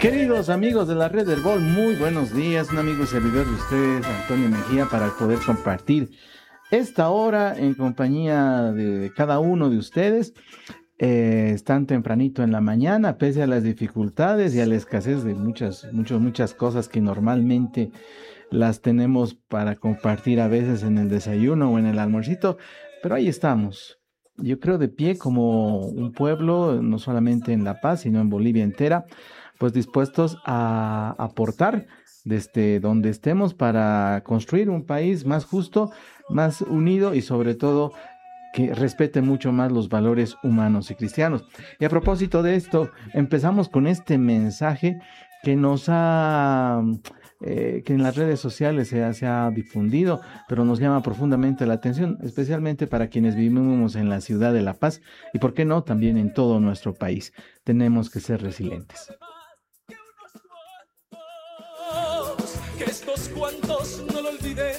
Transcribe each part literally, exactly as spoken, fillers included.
Queridos amigos de la Red Herbol, muy buenos días. Un amigo y servidor de ustedes, Antonio Mejía, para poder compartir esta hora en compañía de cada uno de ustedes. Eh, están tempranito en la mañana, pese a las dificultades y a la escasez de muchas, muchas, muchas cosas que normalmente las tenemos para compartir a veces en el desayuno o en el almuercito, pero ahí estamos. Yo creo de pie como un pueblo, no solamente en La Paz, sino en Bolivia entera, pues dispuestos a aportar desde donde estemos para construir un país más justo, más unido y sobre todo que respete mucho más los valores humanos y cristianos. Y a propósito de esto, empezamos con este mensaje que nos ha, eh, que en las redes sociales se ha, se ha difundido, pero nos llama profundamente la atención, especialmente para quienes vivimos en la ciudad de La Paz y, por qué no, también en todo nuestro país. Tenemos que ser resilientes. Que estos cuantos no lo olviden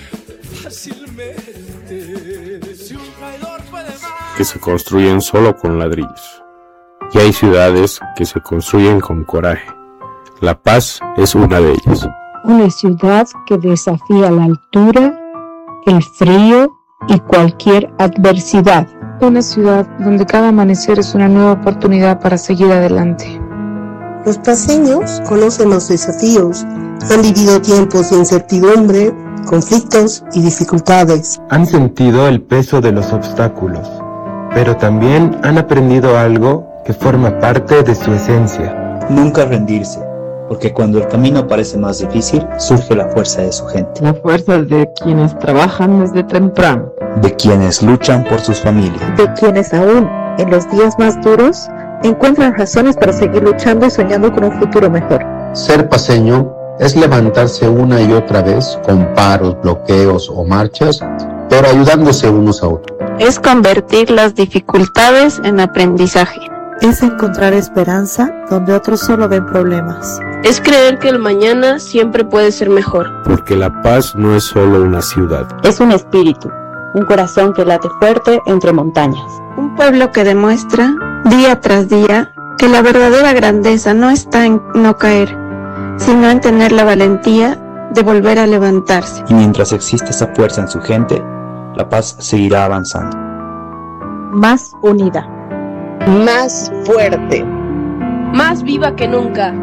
fácilmente. Si un traidor puede más, que se construyen solo con ladrillos. Y hay ciudades que se construyen con coraje. La Paz es una de ellas. Una ciudad que desafía la altura, el frío y cualquier adversidad. Una ciudad donde cada amanecer es una nueva oportunidad para seguir adelante. Los paceños conocen los desafíos, han vivido tiempos de incertidumbre, conflictos y dificultades. Han sentido el peso de los obstáculos, pero también han aprendido algo que forma parte de su esencia. Nunca rendirse, porque cuando el camino parece más difícil, surge la fuerza de su gente. La fuerza de quienes trabajan desde temprano. De quienes luchan por sus familias. De quienes aún, en los días más duros, encuentran razones para seguir luchando y soñando con un futuro mejor. Ser paceño es levantarse una y otra vez con paros, bloqueos o marchas, pero ayudándose unos a otros. Es convertir las dificultades en aprendizaje. Es encontrar esperanza donde otros solo ven problemas. Es creer que el mañana siempre puede ser mejor. Porque La Paz no es solo una ciudad. Es un espíritu, un corazón que late fuerte entre montañas. Un pueblo que demuestra, día tras día, que la verdadera grandeza no está en no caer, sino en tener la valentía de volver a levantarse. Y mientras existe esa fuerza en su gente, La Paz seguirá avanzando. Más unida. Más fuerte. Más viva que nunca.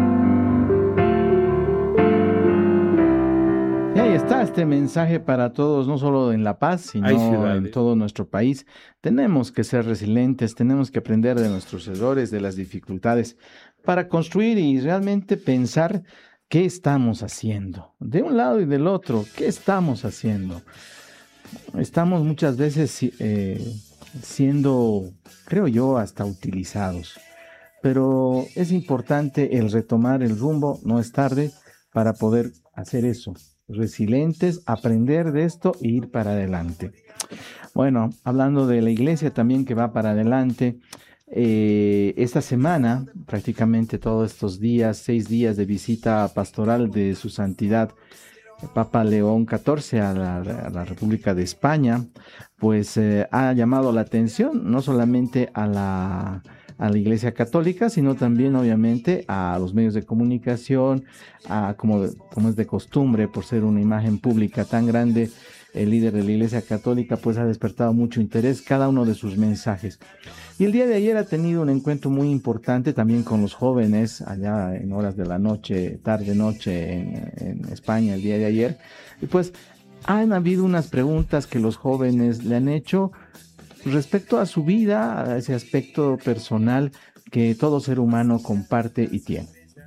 Y ahí está este mensaje para todos, no solo en La Paz, sino en todo nuestro país. Tenemos que ser resilientes, tenemos que aprender de nuestros errores, de las dificultades, para construir y realmente pensar qué estamos haciendo. De un lado y del otro, ¿qué estamos haciendo? Estamos muchas veces eh, siendo, creo yo, hasta utilizados. Pero es importante el retomar el rumbo, no es tarde, para poder hacer eso. Resilientes, aprender de esto e ir para adelante. Bueno, hablando de la iglesia también que va para adelante, eh, esta semana, prácticamente todos estos días, seis días de visita pastoral de su santidad Papa León catorce a la, a la República de España, pues eh, ha llamado la atención no solamente a la a la Iglesia Católica, sino también obviamente a los medios de comunicación, a como, como es de costumbre, por ser una imagen pública tan grande, el líder de la Iglesia Católica pues ha despertado mucho interés cada uno de sus mensajes. Y el día de ayer ha tenido un encuentro muy importante también con los jóvenes, allá en horas de la noche, tarde-noche en, en España el día de ayer, y pues han habido unas preguntas que los jóvenes le han hecho respecto a su vida, a ese aspecto personal que todo ser humano comparte y tiene.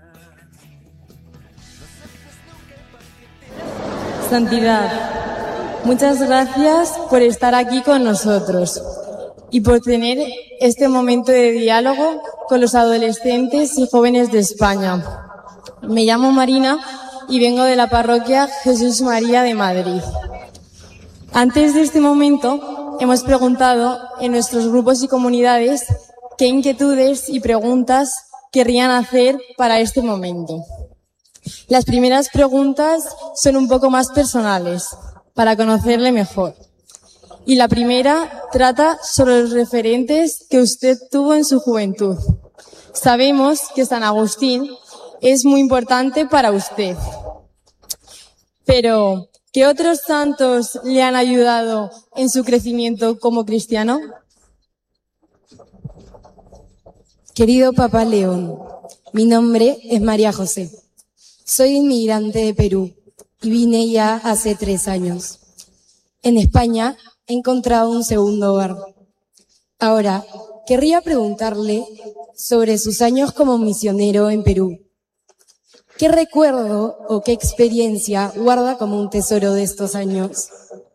Santidad, muchas gracias por estar aquí con nosotros y por tener este momento de diálogo con los adolescentes y jóvenes de España. Me llamo Marina y vengo de la parroquia Jesús María de Madrid. Antes de este momento, hemos preguntado en nuestros grupos y comunidades qué inquietudes y preguntas querrían hacer para este momento. Las primeras preguntas son un poco más personales, para conocerle mejor. Y la primera trata sobre los referentes que usted tuvo en su juventud. Sabemos que San Agustín es muy importante para usted. Pero, ¿qué otros santos le han ayudado en su crecimiento como cristiano? Querido Papa León, mi nombre es María José. Soy inmigrante de Perú y vine ya hace tres años. En España he encontrado un segundo hogar. Ahora, querría preguntarle sobre sus años como misionero en Perú. ¿Qué recuerdo o qué experiencia guarda como un tesoro de estos años?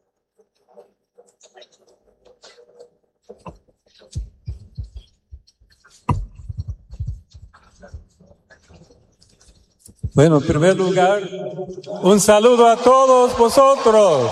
Bueno, en primer lugar, un saludo a todos vosotros.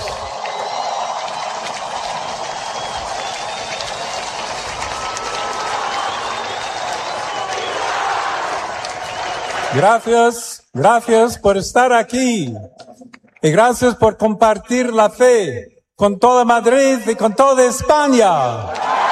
Gracias, gracias por estar aquí y gracias por compartir la fe con toda Madrid y con toda España.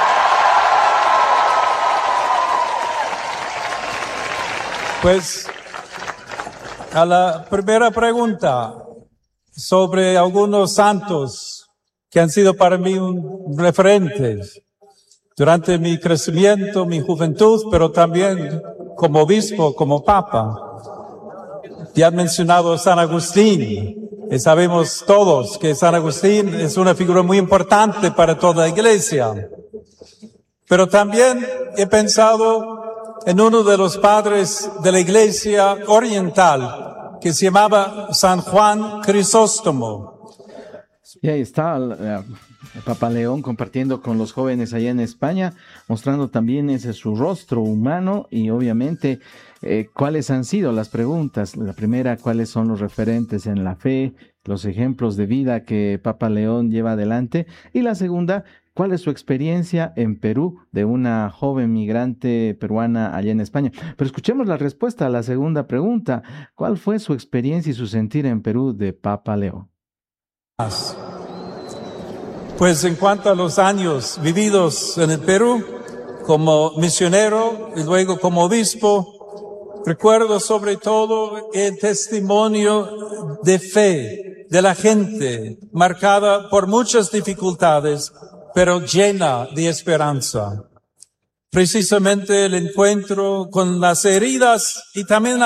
Pues, a la primera pregunta sobre algunos santos que han sido para mí un referentes durante mi crecimiento, mi juventud, pero también como obispo, como papa. Ya han mencionado a San Agustín, y sabemos todos que San Agustín es una figura muy importante para toda la iglesia. Pero también he pensado en uno de los padres de la iglesia oriental, que se llamaba San Juan Crisóstomo. Y ahí está el Papa León compartiendo con los jóvenes allá en España, mostrando también ese su rostro humano y obviamente eh, cuáles han sido las preguntas. La primera, cuáles son los referentes en la fe, los ejemplos de vida que Papa León lleva adelante. Y la segunda, ¿cuál es su experiencia en Perú de una joven migrante peruana allá en España? Pero escuchemos la respuesta a la segunda pregunta. ¿Cuál fue su experiencia y su sentir en Perú de Papa León? Pues en cuanto a los años vividos en el Perú, como misionero y luego como obispo, recuerdo sobre todo el testimonio de fe de la gente, marcada por muchas dificultades, pero llena de esperanza. Precisamente el encuentro con las heridas y también las